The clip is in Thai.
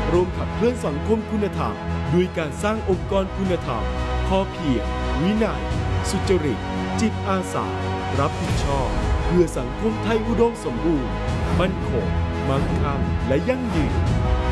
ร่วมขับเคลื่อนสังคมคุณธรรมด้วยการสร้างองค์กรคุณธรรมพอเพียงวินัยสุจริตจิตอาสารับผิดชอบเพื่อสังคมไทยอุดมสมบูรณ์มั่นคงมั่งคั่งและยั่งยืน